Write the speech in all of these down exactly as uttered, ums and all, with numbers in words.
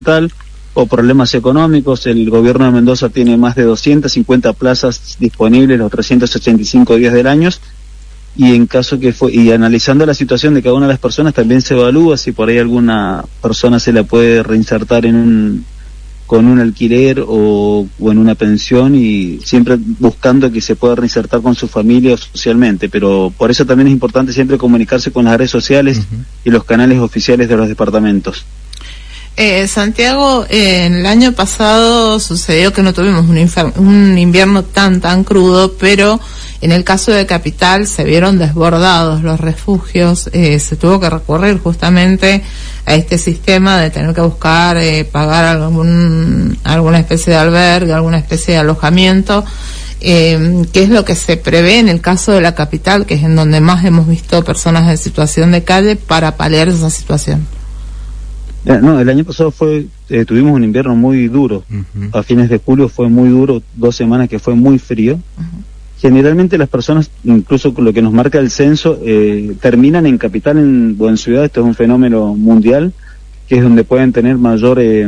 o problemas económicos. El gobierno de Mendoza tiene más de doscientas cincuenta plazas disponibles los trescientos ochenta y cinco días del año, y en caso que fue, y analizando la situación de cada una de las personas, también se evalúa si por ahí alguna persona se la puede reinsertar en un con un alquiler o, o en una pensión, y siempre buscando que se pueda reinsertar con su familia o socialmente. Pero por eso también es importante siempre comunicarse con las redes sociales uh-huh. y los canales oficiales de los departamentos. Eh, Santiago, eh, el año pasado sucedió que no tuvimos un, infer- un invierno tan tan crudo, pero en el caso de Capital se vieron desbordados los refugios, eh, se tuvo que recurrir justamente a este sistema de tener que buscar, eh, pagar algún, alguna especie de albergue, alguna especie de alojamiento. Eh, ¿Qué es lo que se prevé en el caso de la Capital, que es en donde más hemos visto personas en situación de calle, para paliar esa situación? No, el año pasado fue eh, tuvimos un invierno muy duro. Uh-huh. A fines de julio fue muy duro, dos semanas que fue muy frío. Uh-huh. Generalmente las personas, incluso con lo que nos marca el censo, eh, terminan en Capital en, o en ciudad. Esto es un fenómeno mundial, que es donde pueden tener mayor eh,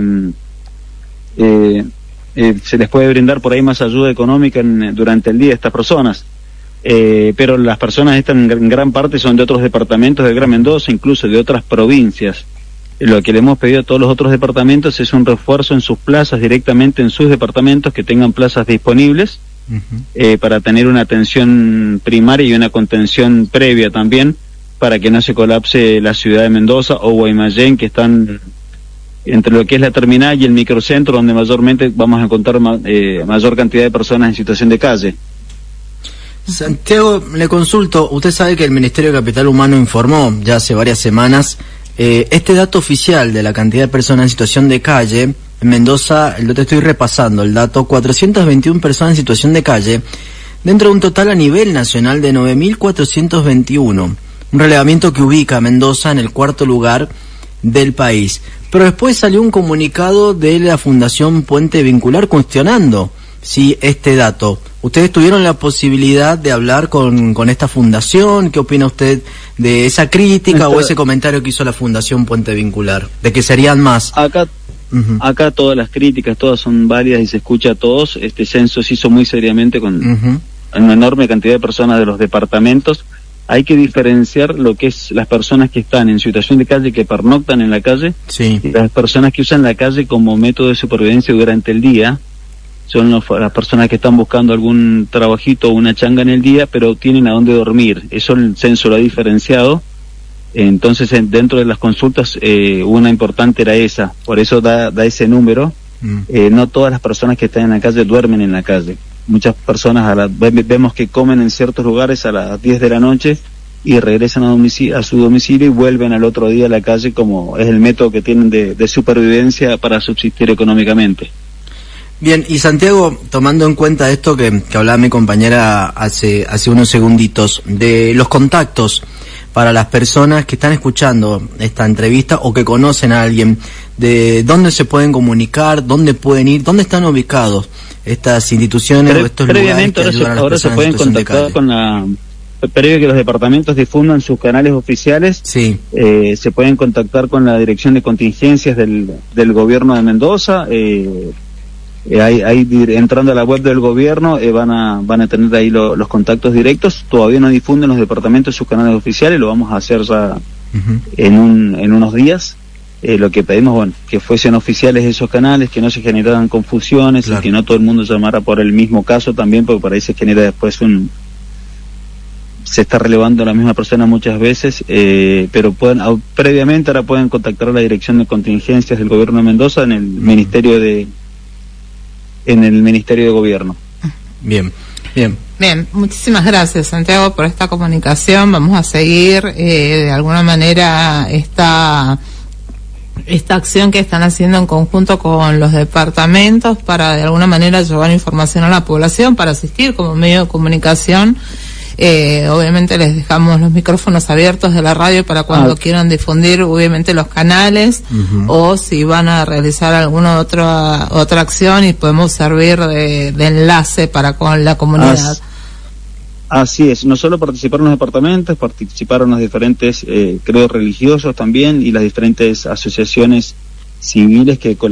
eh, eh, se les puede brindar por ahí más ayuda económica en, durante el día a estas personas. Eh, pero las personas estas en, en gran parte son de otros departamentos de Gran Mendoza, incluso de otras provincias. Lo que le hemos pedido a todos los otros departamentos es un refuerzo en sus plazas, directamente en sus departamentos, que tengan plazas disponibles uh-huh. eh, para tener una atención primaria y una contención previa también, para que no se colapse la ciudad de Mendoza o Guaymallén, que están entre lo que es la terminal y el microcentro, donde mayormente vamos a encontrar ma- eh, mayor cantidad de personas en situación de calle. Santiago, le consulto, usted sabe que el Ministerio de Capital Humano informó ya hace varias semanas Eh, este dato oficial de la cantidad de personas en situación de calle. En Mendoza, lo te estoy repasando el dato, cuatrocientas veintiuna personas en situación de calle, dentro de un total a nivel nacional de nueve mil cuatrocientos veintiuno, un relevamiento que ubica a Mendoza en el cuarto lugar del país. Pero después salió un comunicado de la Fundación Puente Vincular cuestionando si este dato. ¿Ustedes tuvieron la posibilidad de hablar con, con esta fundación? ¿Qué opina usted de esa crítica Esto, o ese comentario que hizo la Fundación Puente Vincular? ¿De que serían más? Acá uh-huh. acá todas las críticas, todas son válidas y se escucha a todos. Este censo se hizo muy seriamente con uh-huh. una enorme cantidad de personas de los departamentos. Hay que diferenciar lo que es las personas que están en situación de calle, que pernoctan en la calle, sí. y las personas que usan la calle como método de supervivencia durante el día. Son los, las personas que están buscando algún trabajito o una changa en el día, pero tienen a dónde dormir. Eso el censo lo ha diferenciado. Entonces, en, dentro de las consultas, eh, una importante era esa. Por eso da, da ese número. Mm. Eh, no todas las personas que están en la calle duermen en la calle. Muchas personas a la, vemos que comen en ciertos lugares a las diez de la noche y regresan a, domicilio, a su domicilio y vuelven al otro día a la calle, como es el método que tienen de, de supervivencia para subsistir económicamente. Bien, y Santiago, tomando en cuenta esto que, que hablaba mi compañera hace, hace unos segunditos, de los contactos para las personas que están escuchando esta entrevista o que conocen a alguien, de dónde se pueden comunicar, dónde pueden ir, dónde están ubicados estas instituciones Pre- o estos previamente lugares que ayudan a las ahora se personas pueden en situación de contactar calle. con la previo que los departamentos difundan sus canales oficiales. Sí. Eh, se pueden contactar con la dirección de contingencias del, del gobierno de Mendoza. Eh, eh, ahí, ahí entrando a la web del gobierno eh, van a van a tener ahí lo, los contactos directos. Todavía no difunden los departamentos sus canales oficiales, lo vamos a hacer ya uh-huh. en un en unos días. Eh, lo que pedimos, bueno, que fuesen oficiales esos canales, que no se generaran confusiones, claro. Y que no todo el mundo llamara por el mismo caso también, porque por ahí se genera después un se está relevando a la misma persona muchas veces, eh, pero pueden previamente ahora pueden contactar a la dirección de contingencias del gobierno de Mendoza en el uh-huh. ministerio de en el Ministerio de Gobierno. Bien, bien. Bien, muchísimas gracias, Santiago, por esta comunicación. Vamos a seguir eh, de alguna manera esta esta acción que están haciendo en conjunto con los departamentos para de alguna manera llevar información a la población, para asistir como medio de comunicación. Eh, obviamente les dejamos los micrófonos abiertos de la radio para cuando ah. quieran difundir, obviamente, los canales, uh-huh. o si van a realizar alguna otra otra acción, y podemos servir de, de enlace para con la comunidad. As, así es, no solo participaron los departamentos, participaron los diferentes eh, credos religiosos también, y las diferentes asociaciones civiles que